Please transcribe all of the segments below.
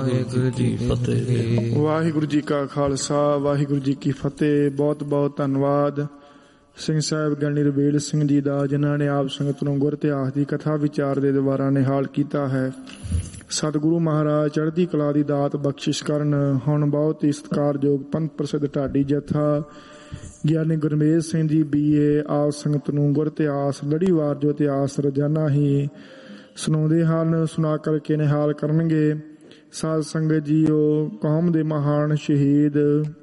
ਵਾਹਿਗੁਰੂ ਜੀ ਕੀ ਫਤਿਹ। ਵਾਹਿਗੁਰੂ ਜੀ ਕਾ ਖਾਲਸਾ ਵਾਹਿਗੁਰੂ ਜੀ ਕੀ ਫਤਿਹ। ਬਹੁਤ ਬਹੁਤ ਧੰਨਵਾਦ ਸਿੰਘ ਸਾਹਿਬ ਗਿਆਨੀ ਰਵੇਲ ਸਿੰਘ ਜੀ ਦਾ, ਜਿਨ੍ਹਾਂ ਨੇ ਆਪ ਸੰਗਤ ਨੂੰ ਗੁਰ ਇਤਿਹਾਸ ਦੀ ਕਥਾ ਵਿਚਾਰ ਦੇ ਦੁਆਰਾ ਨਿਹਾਲ ਕੀਤਾ ਹੈ। ਸਤਿਗੁਰੂ ਮਹਾਰਾਜ ਚੜ੍ਹਦੀ ਕਲਾ ਦੀ ਦਾਤ ਬਖਸ਼ਿਸ਼ ਕਰਨ। ਹੁਣ ਬਹੁਤ ਹੀ ਸਤਿਕਾਰਯੋਗ ਪੰਥ ਪ੍ਰਸਿੱਧ ਢਾਡੀ ਜਥਾ ਗਿਆਨੀ ਗੁਰਮੇਜ ਸਿੰਘ ਜੀ BA ਆਪ ਸੰਗਤ ਨੂੰ ਗੁਰ ਇਤਿਹਾਸ ਲੜੀਵਾਰ ਜੋ ਇਤਿਹਾਸ ਰੋਜ਼ਾਨਾ ਹੀ ਸੁਣਾਉਂਦੇ ਹਨ, ਸੁਣਾ ਕਰਕੇ ਨਿਹਾਲ ਕਰਨਗੇ। ਸਾਧ ਸੰਗਤ ਜੀਓ, ਕੌਮ ਦੇ ਮਹਾਨ ਸ਼ਹੀਦ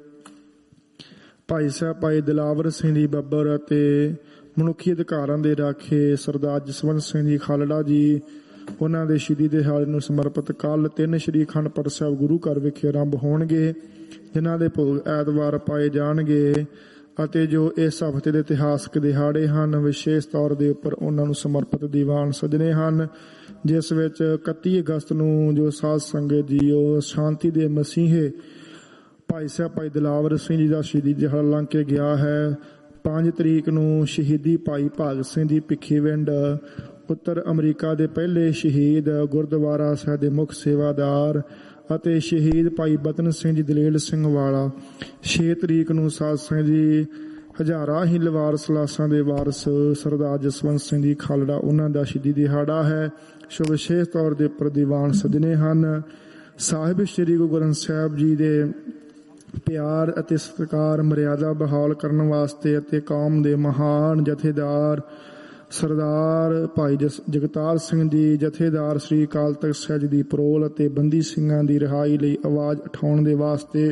ਭਾਈ ਸਾਹਿਬ ਭਾਈ ਦਿਲਾਵਰ ਸਿੰਘ ਜੀ ਬੱਬਰ ਅਤੇ ਮਨੁੱਖੀ ਅਧਿਕਾਰਾਂ ਦੇ ਰਾਖੇ ਸਰਦਾਰ ਜਸਵੰਤ ਸਿੰਘ ਜੀ ਖਾਲੜਾ ਜੀ, ਉਹਨਾਂ ਦੇ ਸ਼ਹੀਦੀ ਦਿਹਾੜੇ ਨੂੰ ਸਮਰਪਿਤ ਕੱਲ੍ਹ 3 ਸ਼੍ਰੀ ਅਖੰਡ ਪਾਠ ਸਾਹਿਬ ਗੁਰੂ ਘਰ ਵਿਖੇ ਆਰੰਭ ਹੋਣਗੇ, ਜਿਨ੍ਹਾਂ ਦੇ ਭੋਗ ਐਤਵਾਰ ਪਾਏ ਜਾਣਗੇ। ਅਤੇ ਜੋ ਇਸ ਹਫ਼ਤੇ ਦੇ ਇਤਿਹਾਸਕ ਦਿਹਾੜੇ ਹਨ, ਵਿਸ਼ੇਸ਼ ਤੌਰ ਦੇ ਉੱਪਰ ਉਹਨਾਂ ਨੂੰ ਸਮਰਪਿਤ ਦੀਵਾਨ ਸਜਣੇ ਹਨ, ਜਿਸ ਵਿੱਚ 31 ਅਗਸਤ ਨੂੰ ਜੋ ਸਾਧ ਸੰਗਤ ਜੀਓ ਸ਼ਾਂਤੀ ਦੇ ਮਸੀਹੇ ਭਾਈ ਸਾਹਿਬ ਭਾਈ ਦਿਲਾਵਰ ਸਿੰਘ ਜੀ ਦਾ ਸ਼ਹੀਦੀ ਦਿਹਾੜਾ ਲੰਘ ਕੇ ਗਿਆ ਹੈ। 5 ਤਰੀਕ ਨੂੰ ਸ਼ਹੀਦੀ ਭਾਈ ਭਗਤ ਸਿੰਘ ਦੀ ਭਿੱਖੀਵਿੰਡ ਉੱਤਰ ਅਮਰੀਕਾ ਦੇ ਪਹਿਲੇ ਸ਼ਹੀਦ, ਗੁਰਦੁਆਰਾ ਸਾਹਿਬ ਦੇ ਮੁੱਖ ਸੇਵਾਦਾਰ ਅਤੇ ਸ਼ਹੀਦ ਭਾਈ ਬਤਨ ਸਿੰਘ ਜੀ ਦਲੇਲ ਸਿੰਘ ਵਾਲਾ। 6 ਤਰੀਕ ਨੂੰ ਸਾਧ ਸੰਗਤ ਜੀ ਹਜ਼ਾਰਾਂ ਹੀ ਲਵਾਰਸ ਲਾਸਾਂ ਦੇ ਵਾਰਸ ਸਰਦਾਰ ਜਸਵੰਤ ਸਿੰਘ ਜੀ ਖਾਲੜਾ, ਉਹਨਾਂ ਦਾ ਸ਼ਹੀਦੀ ਦਿਹਾੜਾ ਹੈ। ਸੋ ਵਿਸ਼ੇਸ਼ ਤੌਰ ਦੇ ਉੱਪਰ ਦੀਵਾਨ ਸਜਣੇ ਹਨ। ਸਾਹਿਬ ਸ੍ਰੀ ਗੁਰੂ ਗ੍ਰੰਥ ਸਾਹਿਬ ਜੀ ਦੇ ਪਿਆਰ ਅਤੇ ਸਤਿਕਾਰ ਮਰਿਆਦਾ ਬਹਾਲ ਕਰਨ ਵਾਸਤੇ ਅਤੇ ਕੌਮ ਦੇ ਮਹਾਨ ਜਥੇਦਾਰ ਸਰਦਾਰ ਭਾਈ ਜਗਤਾਰ ਸਿੰਘ ਜੀ, ਜਥੇਦਾਰ ਸ੍ਰੀ ਅਕਾਲ ਤਖ਼ਤ ਸਾਹਿਬ ਜੀ ਦੀ ਪਰੋਲ ਅਤੇ ਬੰਦੀ ਸਿੰਘਾਂ ਦੀ ਰਿਹਾਈ ਲਈ ਆਵਾਜ਼ ਉਠਾਉਣ ਦੇ ਵਾਸਤੇ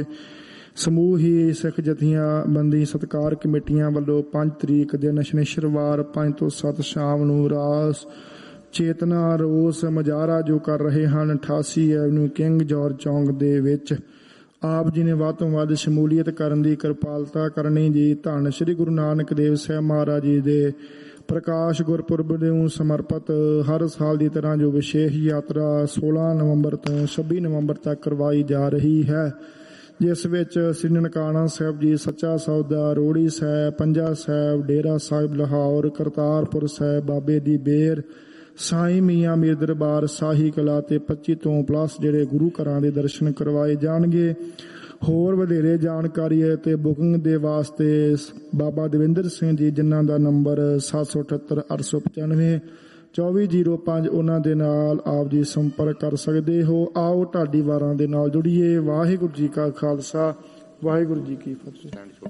ਸਮੂਹੀ ਸਿੱਖ ਜਥੀਆਂ ਬੰਦੀ ਸਤਿਕਾਰ ਕਮੇਟੀਆਂ ਵੱਲੋਂ 5 ਤਰੀਕ ਦਿਨ ਸ਼ਨੀਚਰਵਾਰ 5 ਤੋਂ 7 ਸ਼ਾਮ ਨੂੰ ਰਾਸ ਚੇਤਨਾ ਰੋਸ ਮੁਜ਼ਾਹਰਾ ਜੋ ਕਰ ਰਹੇ ਹਨ 88 ਐਵਨਿਊ ਕਿੰਗ ਜਾਰਜ ਚੌਂਕ ਦੇ ਵਿੱਚ। ਆਪ ਜੀ ਨੇ ਵੱਧ ਤੋਂ ਵੱਧ ਸ਼ਮੂਲੀਅਤ ਕਰਨ ਦੀ ਕਿਰਪਾਲਤਾ ਕਰਨੀ ਜੀ। ਧੰਨ ਸ੍ਰੀ ਗੁਰੂ ਨਾਨਕ ਦੇਵ ਸਾਹਿਬ ਮਹਾਰਾਜ ਜੀ ਦੇ ਪ੍ਰਕਾਸ਼ ਗੁਰਪੁਰਬ ਨੂੰ ਸਮਰਪਿਤ ਹਰ ਸਾਲ ਦੀ ਤਰ੍ਹਾਂ ਜੋ ਵਿਸ਼ੇਸ਼ ਯਾਤਰਾ 16 ਨਵੰਬਰ ਤੋਂ 26 ਨਵੰਬਰ ਤੱਕ ਕਰਵਾਈ ਜਾ ਰਹੀ ਹੈ, ਜਿਸ ਵਿੱਚ ਸ੍ਰੀ ਨਨਕਾਣਾ ਸਾਹਿਬ ਜੀ, ਸੱਚਾ ਸੌਦਾ, ਰੋੜੀ ਸਾਹਿਬ, ਪੰਜਾ ਸਾਹਿਬ, ਡੇਰਾ ਸਾਹਿਬ ਲਾਹੌਰ, ਕਰਤਾਰਪੁਰ ਸਾਹਿਬ, ਬਾਬੇ ਦੀ ਬੇਰ, ਸਾਈਂ ਮੀਆਂ ਮੀਰ ਦਰਬਾਰ, ਸਾਹੀ ਕਲਾ ਤੇ 25 ਤੋਂ ਪਲੱਸ ਜਿਹੜੇ ਗੁਰੂ ਘਰਾਂ ਦੇ ਦਰਸ਼ਨ ਕਰਵਾਏ ਜਾਣਗੇ। ਹੋਰ ਵਧੇਰੇ ਜਾਣਕਾਰੀ ਅਤੇ ਬੁਕਿੰਗ ਦੇ ਵਾਸਤੇ ਬਾਬਾ ਦਵਿੰਦਰ ਸਿੰਘ ਜੀ, ਜਿਨ੍ਹਾਂ ਦਾ ਨੰਬਰ 778 895 2405, ਉਹਨਾਂ ਦੇ ਨਾਲ ਆਪ ਜੀ ਸੰਪਰਕ ਕਰ ਸਕਦੇ ਹੋ। ਆਓ ਢਾਡੀ ਵਾਰਾਂ ਦੇ ਨਾਲ ਜੁੜੀਏ। ਵਾਹਿਗੁਰੂ ਜੀ ਕਾ ਖਾਲਸਾ ਵਾਹਿਗੁਰੂ ਜੀ ਕੀ ਫਤਿਹ।